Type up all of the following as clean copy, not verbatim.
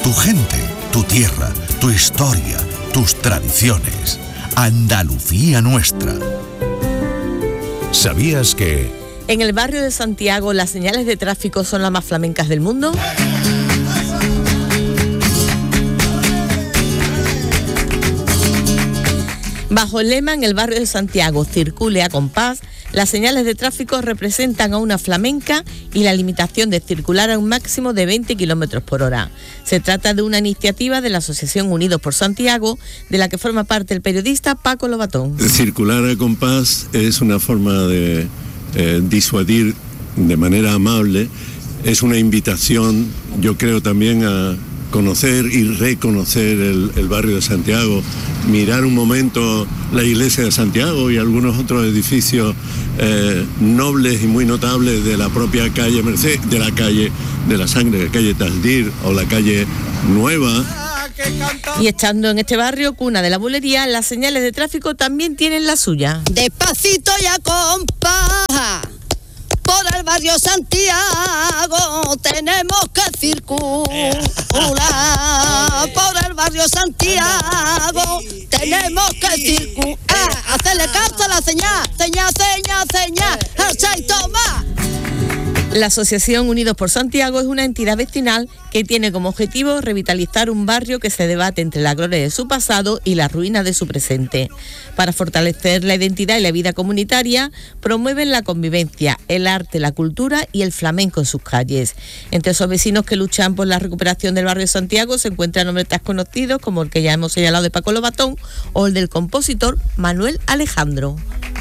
Tu gente, tu tierra, tu historia, tus tradiciones. Andalucía nuestra. ¿Sabías que...? En el barrio de Santiago, las señales de tráfico son las más flamencas del mundo. Bajo el lema, en el barrio de Santiago, circule a compás, las señales de tráfico representan a una flamenca y la limitación de circular a un máximo de 20 km por hora. Se trata de una iniciativa de la Asociación Unidos por Santiago, de la que forma parte el periodista Paco Lobatón. Circular a compás es una forma de disuadir de manera amable, es una invitación, yo creo, también a conocer y reconocer el barrio de Santiago, mirar un momento la iglesia de Santiago y algunos otros edificios nobles y muy notables de la propia calle Merced, de la calle de la Sangre, la calle Taldir o la calle Nueva. Y estando en este barrio, cuna de la bulería, las señales de tráfico también tienen la suya. Despacito y a compás, por el barrio Santiago tenemos que circular. Por el barrio Santiago tenemos que circular. Hacerle caso a la señal, señal, y toma. La Asociación Unidos por Santiago es una entidad vecinal que tiene como objetivo revitalizar un barrio que se debate entre la gloria de su pasado y la ruina de su presente. Para fortalecer la identidad y la vida comunitaria, promueven la convivencia, el arte, la cultura y el flamenco en sus calles. Entre esos vecinos que luchan por la recuperación del barrio de Santiago se encuentran nombres tan conocidos como el que ya hemos señalado de Paco Lobatón o el del compositor Manuel Alejandro.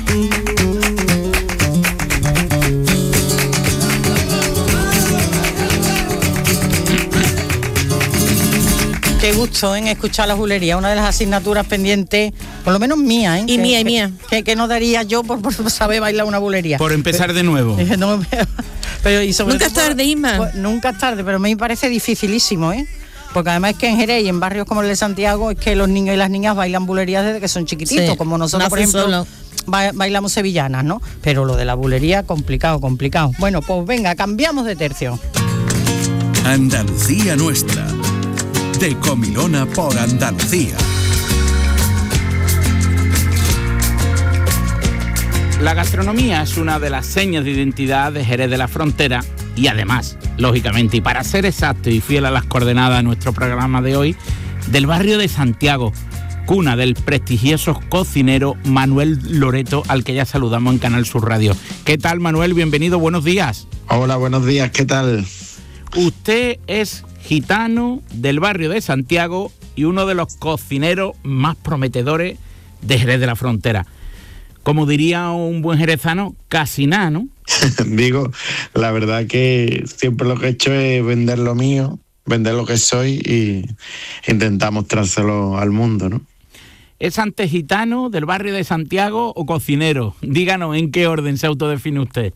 Qué gusto en escuchar la bulería, una de las asignaturas pendientes, por lo menos mía, Y mía. Que no daría yo por saber bailar una bulería. Por empezar de nuevo. Pero y sobre nunca es tarde, Isma. Pues, nunca es tarde, pero me parece dificilísimo, porque además es que en Jerez y en barrios como el de Santiago es que los niños y las niñas bailan bulerías desde que son chiquititos, sí, como nosotros, por ejemplo, bailamos sevillanas, ¿no? Pero lo de la bulería, complicado. Bueno, pues venga, cambiamos de tercio. Andalucía nuestra. De Comilona por Andalucía. La gastronomía es una de las señas de identidad de Jerez de la Frontera y además, lógicamente, y para ser exacto y fiel a las coordenadas de nuestro programa de hoy, del barrio de Santiago, cuna del prestigioso cocinero Manuel Loreto, al que ya saludamos en Canal Sur Radio. ¿Qué tal, Manuel? Bienvenido, buenos días. Hola, buenos días, ¿qué tal? Usted es gitano del barrio de Santiago y uno de los cocineros más prometedores de Jerez de la Frontera. Como diría un buen jerezano, casi nada, ¿no? Digo, la verdad que siempre lo que he hecho es vender lo mío, vender lo que soy y intentar mostrárselo al mundo, ¿no? ¿Es antes gitano del barrio de Santiago o cocinero? Díganos en qué orden se autodefine usted.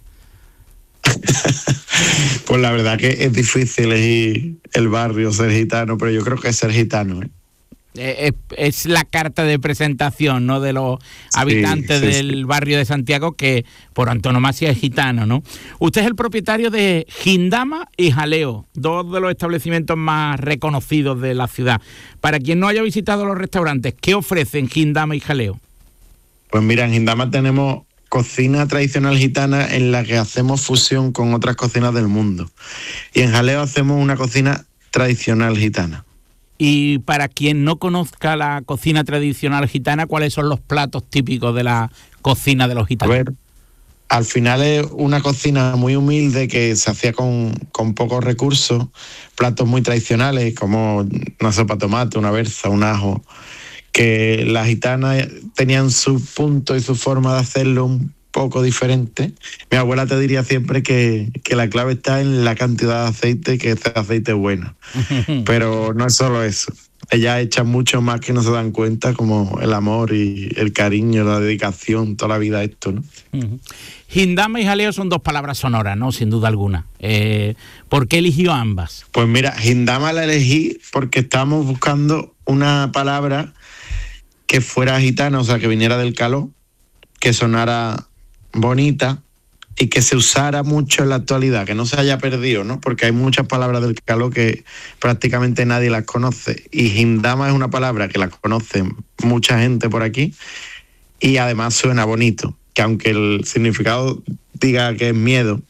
Pues la verdad que es difícil elegir el barrio, ser gitano, pero yo creo que es ser gitano. Es la carta de presentación, ¿no?, de los habitantes del barrio de Santiago, que por antonomasia es gitano, ¿no? Usted es el propietario de Gindama y Jaleo, dos de los establecimientos más reconocidos de la ciudad. Para quien no haya visitado los restaurantes, ¿qué ofrecen Gindama y Jaleo? Pues mira, en Gindama tenemos cocina tradicional gitana en la que hacemos fusión con otras cocinas del mundo. Y en Jaleo hacemos una cocina tradicional gitana. Y para quien no conozca la cocina tradicional gitana, ¿cuáles son los platos típicos de la cocina de los gitanos? A ver, al final es una cocina muy humilde que se hacía con pocos recursos, platos muy tradicionales como una sopa de tomate, una berza, un ajo, que las gitanas tenían su punto y su forma de hacerlo un poco diferente. Mi abuela te diría siempre que la clave está en la cantidad de aceite, que este aceite es bueno. Pero no es solo eso. Ellas echan mucho más que no se dan cuenta, como el amor y el cariño, la dedicación, toda la vida a esto, ¿no? Gindama y Jaleo son dos palabras sonoras, ¿no? Sin duda alguna. ¿Por qué eligió ambas? Pues mira, Gindama la elegí porque estábamos buscando una palabra que fuera gitana, o sea, que viniera del caló, que sonara bonita y que se usara mucho en la actualidad, que no se haya perdido, ¿no? Porque hay muchas palabras del caló que prácticamente nadie las conoce, y Hindama es una palabra que la conoce mucha gente por aquí y además suena bonito, que aunque el significado diga que es miedo,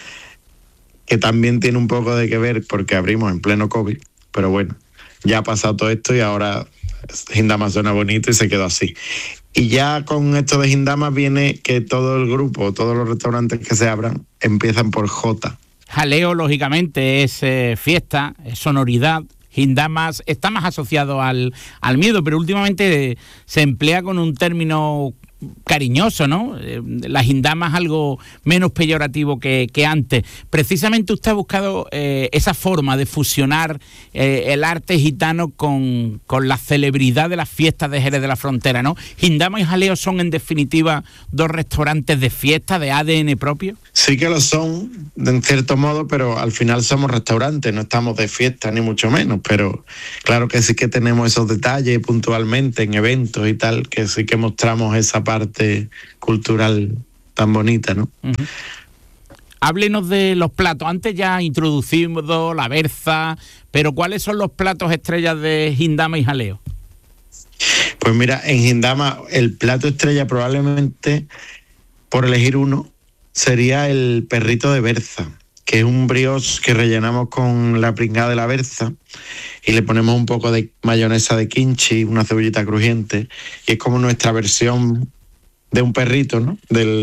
que también tiene un poco de que ver porque abrimos en pleno COVID, pero bueno, ya ha pasado todo esto y ahora Hindama suena bonito y se quedó así. Y ya con esto de Hindama viene que todo el grupo, todos los restaurantes que se abran, empiezan por J. Jaleo, lógicamente, es fiesta, es sonoridad. Hindama está más asociado al miedo, pero últimamente se emplea con un término cariñoso, ¿no? La Hindama es algo menos peyorativo que antes. Precisamente usted ha buscado esa forma de fusionar el arte gitano con la celebridad de las fiestas de Jerez de la Frontera, ¿no? Hindama y Jaleo son, en definitiva, dos restaurantes de fiesta, de ADN propio. Sí que lo son, en cierto modo, pero al final somos restaurantes, no estamos de fiesta, ni mucho menos, pero claro que sí que tenemos esos detalles puntualmente en eventos y tal, que sí que mostramos esa parte cultural tan bonita, ¿no? Uh-huh. Háblenos de los platos. Antes ya introducimos la berza, pero ¿cuáles son los platos estrellas de Hindama y Jaleo? Pues mira, en Hindama el plato estrella probablemente, por elegir uno, sería el perrito de berza, que es un brioche que rellenamos con la pringada de la berza y le ponemos un poco de mayonesa de kimchi, una cebollita crujiente, y es como nuestra versión de un perrito, ¿no?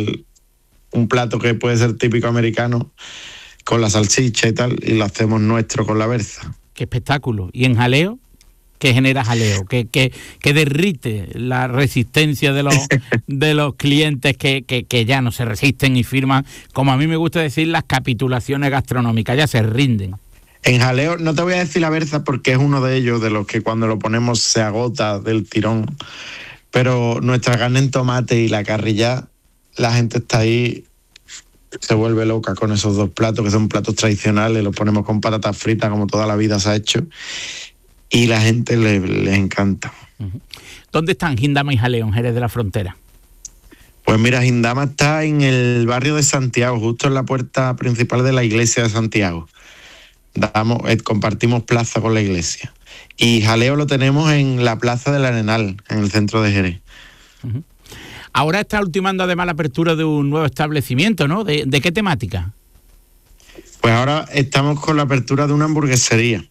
Un plato que puede ser típico americano con la salchicha y tal, y lo hacemos nuestro con la berza. ¡Qué espectáculo! ¿Y en Jaleo? ¿Qué genera Jaleo? ¿Qué derrite la resistencia de los clientes que ya no se resisten y firman, como a mí me gusta decir, las capitulaciones gastronómicas, ya se rinden? En Jaleo, no te voy a decir la berza porque es uno de ellos, de los que cuando lo ponemos se agota del tirón, pero nuestra carne en tomate y la carrilla, la gente está ahí, se vuelve loca con esos dos platos, que son platos tradicionales, los ponemos con patatas fritas como toda la vida se ha hecho, y la gente les encanta. ¿Dónde están Hindama y Jaleo, en Jerez de la Frontera? Pues mira, Hindama está en el barrio de Santiago, justo en la puerta principal de la iglesia de Santiago. Compartimos plaza con la iglesia. Y Jaleo lo tenemos en la Plaza del Arenal, en el centro de Jerez. Uh-huh. Ahora está ultimando además la apertura de un nuevo establecimiento, ¿no? ¿De qué temática? Pues ahora estamos con la apertura de una hamburguesería.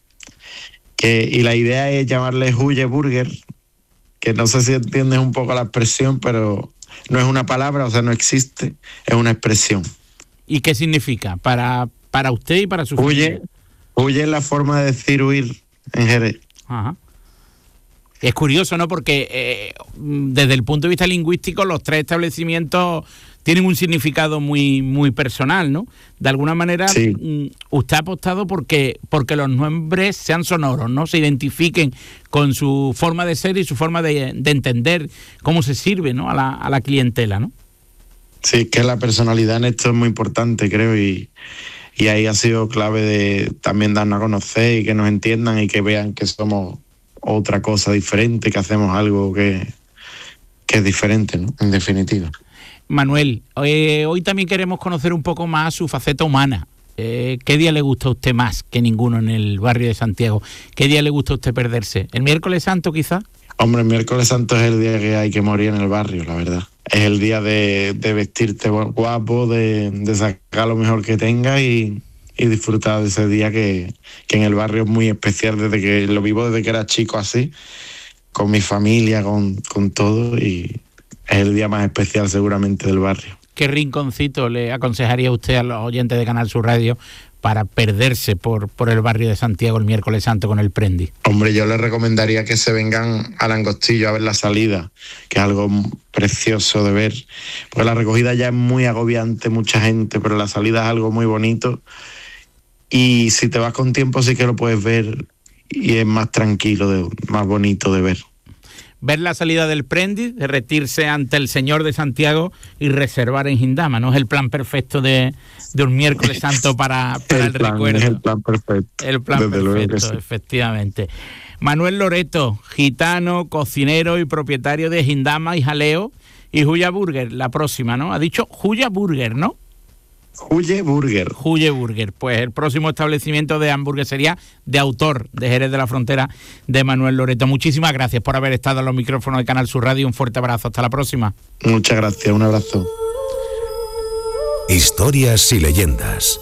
Y la idea es llamarle Huye Burger, que no sé si entiendes un poco la expresión, pero no es una palabra, o sea, no existe, es una expresión. ¿Y qué significa para usted y para su familia? Huye es la forma de decir huir en Jerez. Ajá. Es curioso, ¿no? Porque desde el punto de vista lingüístico los tres establecimientos tienen un significado muy, muy personal, ¿no? De alguna manera, sí. Usted ha apostado porque los nombres sean sonoros, ¿no? Se identifiquen con su forma de ser y su forma de entender cómo se sirve, ¿no? a la clientela, ¿no? Sí, es que la personalidad en esto es muy importante, creo, y ahí ha sido clave de también darnos a conocer y que nos entiendan y que vean que somos otra cosa diferente, que hacemos algo que es diferente, ¿no? En definitiva. Manuel, hoy también queremos conocer un poco más su faceta humana. ¿Qué día le gusta a usted más que ninguno en el barrio de Santiago? ¿Qué día le gusta a usted perderse? ¿El miércoles santo quizá? Hombre, el miércoles santo es el día que hay que morir en el barrio, la verdad. Es el día de vestirte guapo, de sacar lo mejor que tengas y disfrutar de ese día que en el barrio es muy especial, desde que lo vivo desde que era chico así, con mi familia, con todo, y es el día más especial seguramente del barrio. ¿Qué rinconcito le aconsejaría usted a los oyentes de Canal Sur Radio para perderse por el barrio de Santiago el miércoles santo con el Prendi? Hombre, yo les recomendaría que se vengan al Angostillo a ver la salida, que es algo precioso de ver, porque la recogida ya es muy agobiante, mucha gente, pero la salida es algo muy bonito, y si te vas con tiempo sí que lo puedes ver y es más tranquilo, más bonito de ver. Ver la salida del Prendi, derretirse ante el Señor de Santiago y reservar en Hindama, ¿no? Es el plan perfecto de un miércoles santo para el recuerdo. Es el plan perfecto. El plan perfecto, sí. Efectivamente. Manuel Loreto, gitano, cocinero y propietario de Hindama y Jaleo y Huya Burger, la próxima, ¿no? Ha dicho Huya Burger, ¿no? Huye Burger. Huye Burger, pues el próximo establecimiento de hamburguesería de autor de Jerez de la Frontera, de Manuel Loreto. Muchísimas gracias por haber estado en los micrófonos de Canal Sur Radio. Un fuerte abrazo, hasta la próxima. Muchas gracias, un abrazo. Historias y leyendas.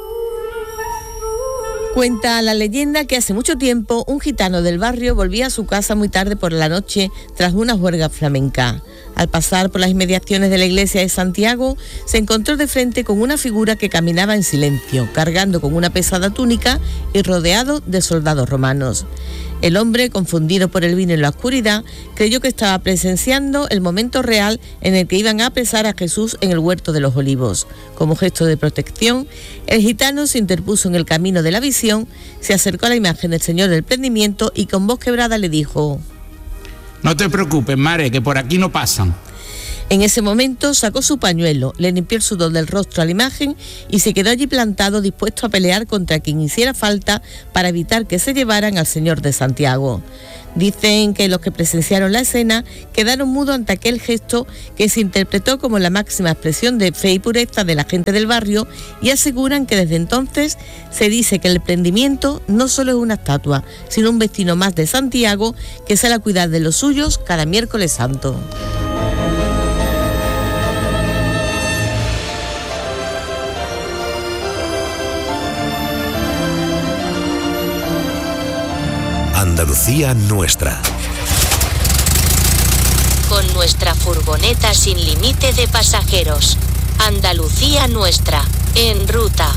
Cuenta la leyenda que hace mucho tiempo un gitano del barrio volvía a su casa muy tarde por la noche tras una juerga flamenca. Al pasar por las inmediaciones de la iglesia de Santiago, se encontró de frente con una figura que caminaba en silencio, cargando con una pesada túnica y rodeado de soldados romanos. El hombre, confundido por el vino en la oscuridad, creyó que estaba presenciando el momento real en el que iban a apresar a Jesús en el Huerto de los Olivos. Como gesto de protección, el gitano se interpuso en el camino de la visión, se acercó a la imagen del Señor del Prendimiento y con voz quebrada le dijo: No te preocupes, Mare, que por aquí no pasan. En ese momento sacó su pañuelo, le limpió el sudor del rostro a la imagen y se quedó allí plantado, dispuesto a pelear contra quien hiciera falta para evitar que se llevaran al Señor de Santiago. Dicen que los que presenciaron la escena quedaron mudos ante aquel gesto que se interpretó como la máxima expresión de fe y pureza de la gente del barrio, y aseguran que desde entonces se dice que el Prendimiento no solo es una estatua, sino un vecino más de Santiago que sale a cuidar de los suyos cada miércoles santo. Andalucía nuestra. Con nuestra furgoneta sin límite de pasajeros. Andalucía nuestra, en ruta.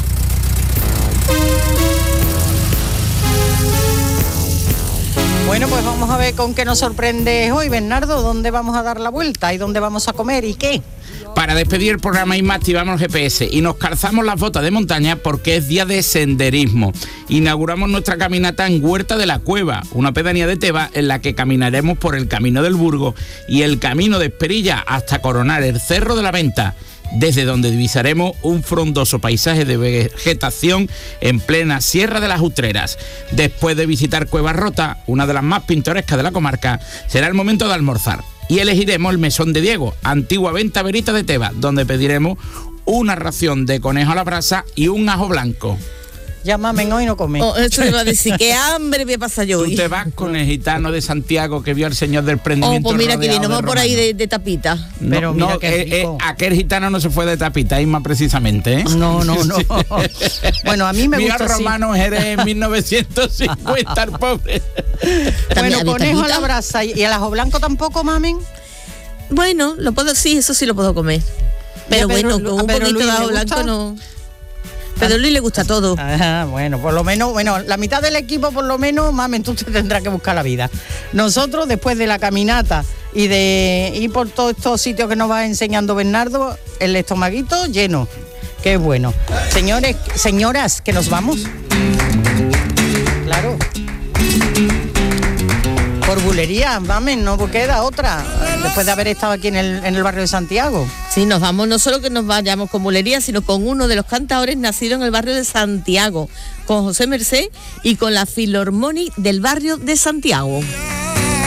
Bueno, pues vamos a ver con qué nos sorprende hoy, Bernardo. ¿Dónde vamos a dar la vuelta y dónde vamos a comer y qué? Para despedir el programa Inma activamos el GPS y nos calzamos las botas de montaña porque es día de senderismo. Inauguramos nuestra caminata en Huerta de la Cueva, una pedanía de Tebas en la que caminaremos por el Camino del Burgo y el Camino de Esperilla hasta coronar el Cerro de la Venta, desde donde divisaremos un frondoso paisaje de vegetación en plena Sierra de las Utreras. Después de visitar Cueva Rota, una de las más pintorescas de la comarca, será el momento de almorzar. Y elegiremos el Mesón de Diego, antigua venta verita de Tebas, donde pediremos una ración de conejo a la brasa y un ajo blanco. Llámame hoy no come. Esto iba a decir, qué hambre me pasa yo hoy. Tú te vas con el gitano de Santiago que vio al Señor del Prendimiento. Pues mira que vino por ahí de tapita. No, pero mira no, qué rico. Aquel gitano no se fue de tapita, Isma, precisamente, ¿eh? No. Bueno, a mí me gusta así. Romano Jerez en 1950, el pobre. Bueno, conejo a la brasa y el ajo blanco tampoco, mamen. Bueno, lo puedo, sí, eso sí lo puedo comer. Pero bueno, con un poquito de ajo blanco no. Pero a Luis le gusta todo. Bueno, por lo menos, la mitad del equipo por lo menos, mamen, tú te tendrás que buscar la vida. Nosotros, después de la caminata y de ir por todos estos sitios que nos va enseñando Bernardo, el estomaguito lleno. Qué bueno. Señores, señoras, que nos vamos. Claro. Por bulería, mamen, no queda otra. Después de haber estado aquí en el barrio de Santiago. Sí, nos vamos, no solo que nos vayamos con bulería, sino con uno de los cantadores nacido en el barrio de Santiago, con José Mercé y con la Filarmónica del barrio de Santiago.